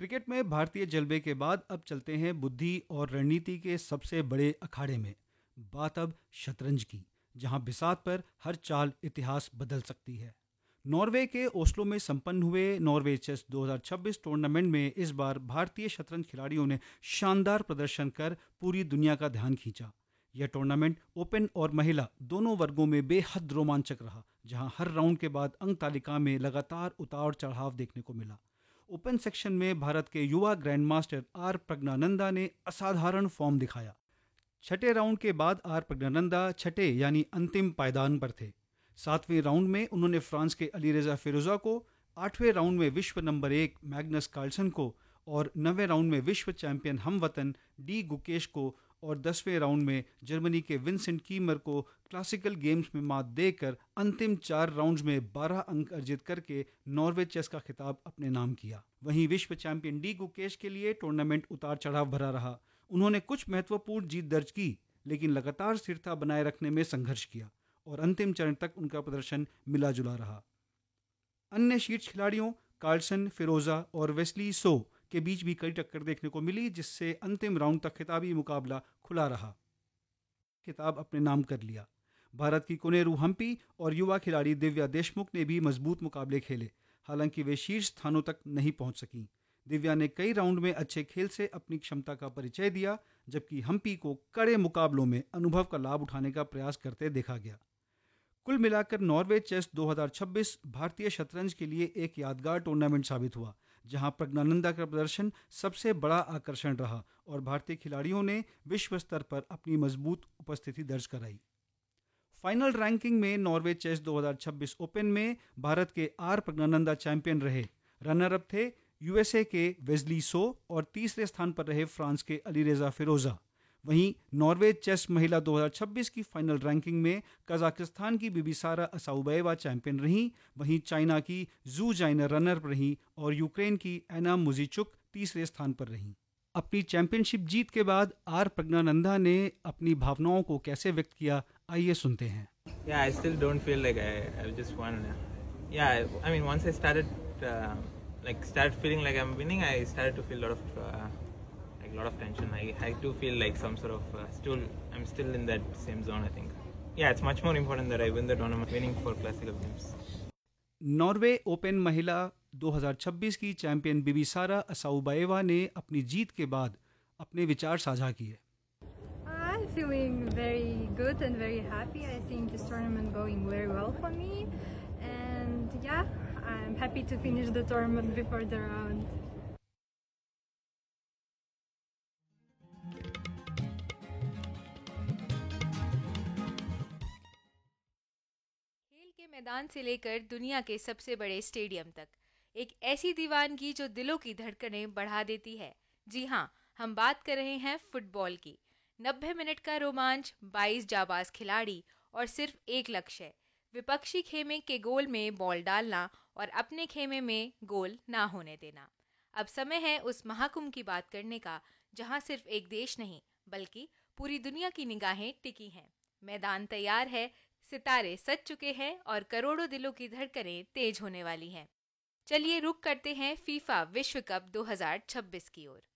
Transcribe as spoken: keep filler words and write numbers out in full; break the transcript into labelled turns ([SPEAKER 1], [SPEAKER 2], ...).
[SPEAKER 1] Cricket में भारतीय जलवे के बाद अब चलते हैं बुद्धि और रणनीति के सबसे बड़े अखाड़े में। बात अब शतरंज की, जहां बिसात पर हर चाल इतिहास बदल सकती है। नॉर्वे के ओस्लो में संपन्न हुए नॉर्वे चेस दो हज़ार छब्बीस टूर्नामेंट में इस बार भारतीय शतरंज खिलाड़ियों ने शानदार प्रदर्शन कर पूरी दुनिया का ध्यान खींचा। यह टूर्नामेंट ओपन और महिला दोनों वर्गों में बेहद रोमांचक रहा, जहां हर राउंड के बाद अंक तालिका में लगातार उतार चढ़ाव देखने को मिला। ओपन सेक्शन में भारत के युवा ग्रैंड मास्टर आर प्रज्ञानंदा ने असाधारण फॉर्म दिखाया। छठे राउंड के बाद आर प्रज्ञानंदा छठे यानी अंतिम पायदान पर थे। सातवें राउंड में उन्होंने फ्रांस के अलीरेजा फिरोजा को, आठवें राउंड में विश्व नंबर एक मैग्नस कार्लसन को और नवें राउंड में विश्व चैंपियन हमवतन डी गुकेश को और दसवें राउंड में जर्मनी के विंसेंट कीमर को क्लासिकल गेम्स में मात देकर अंतिम चार राउंड्स में बारह अंक अर्जित करके नॉर्वे चेस का खिताब अपने नाम किया। वहीं विश्व चैंपियन डी गुकेश के लिए टूर्नामेंट उतार चढ़ाव भरा रहा। उन्होंने कुछ महत्वपूर्ण जीत दर्ज की, लेकिन लगातार स्थिरता बनाए रखने में संघर्ष किया और अंतिम चरण तक उनका प्रदर्शन मिला जुला रहा। अन्य शीर्ष खिलाड़ियों कार्लसन, फिरोजा और वेस्ली सो के बीच भी कड़ी टक्कर देखने को मिली, जिससे अंतिम राउंड तक खिताबी मुकाबला खुला रहा। खिताब अपने नाम कर लिया। भारत की कोनेरू हम्पी और युवा खिलाड़ी दिव्या देशमुख ने भी मजबूत मुकाबले खेले, हालांकि वे शीर्ष स्थानों तक नहीं पहुंच सकीं। दिव्या ने कई राउंड में अच्छे खेल से अपनी क्षमता का परिचय दिया, जबकि हम्पी को कड़े मुकाबलों में अनुभव का लाभ उठाने का प्रयास करते देखा गया। कुल मिलाकर नॉर्वे चेस दो हज़ार छब्बीस भारतीय शतरंज के लिए एक यादगार टूर्नामेंट साबित हुआ, जहां प्रज्ञानंदा का प्रदर्शन सबसे बड़ा आकर्षण रहा और भारतीय खिलाड़ियों ने विश्व स्तर पर अपनी मजबूत उपस्थिति दर्ज कराई। फाइनल रैंकिंग में नॉर्वे चेस दो हज़ार छब्बीस ओपन में भारत के आर प्रज्ञानंदा चैंपियन रहे। रनर अप थे यूएसए के वेस्ली सो और तीसरे स्थान पर रहे फ्रांस के अलीरेजा फिरोजा। वहीं नॉर्वे चेस महिला दो हज़ार छब्बीस की फाइनल रैंकिंग में कजाकिस्तान की बिबिसारा असाउबेवा चैंपियन रहीं, वहीं चाइना की जू जाइनर रनर रहीं और यूक्रेन की एना मुजीचुक तीसरे स्थान पर रहीं। अपनी चैंपियनशिप जीत के बाद आर प्रज्ञानंदा ने अपनी भावनाओं को कैसे व्यक्त किया, आइए सुनते हैं।
[SPEAKER 2] Yeah, I still don't feel like I, I just won. Yeah, I mean, once I started, uh, like, started feeling like I'm winning, I started to feel a lot of, uh, like, a lot of tension. I, I do feel like some sort of, uh, still, I'm still in that same zone, I think. Yeah, it's much more important that I win the tournament, winning for classical games.
[SPEAKER 1] Norway open महिला दो हज़ार छब्बीस की champion बिबिसारा असाउबेवा ने अपनी जीत के बाद अपने विचार साझा किए।
[SPEAKER 3] I'm feeling very good and very happy. I think this tournament going very well for me, and yeah, I'm happy to finish the tournament before the round.
[SPEAKER 4] खेल के मैदान से लेकर दुनिया के सबसे बड़े स्टेडियम तक एक ऐसी दीवानगी जो दिलों की धड़कनें बढ़ा देती है। जी हाँ, हम बात कर रहे हैं फुटबॉल की। नब्बे मिनट का रोमांच, बाईस जाबाज खिलाड़ी और सिर्फ एक लक्ष्य, विपक्षी खेमे के गोल में बॉल डालना और अपने खेमे में गोल ना होने देना। अब समय है उस महाकुंभ की बात करने का, जहां सिर्फ एक देश नहीं बल्कि पूरी दुनिया की निगाहें टिकी हैं। मैदान तैयार है, सितारे सज चुके हैं और करोड़ों दिलों की धड़कनें तेज होने वाली हैं। चलिए रुक करते हैं फीफा विश्व कप दो हज़ार छब्बीस की ओर।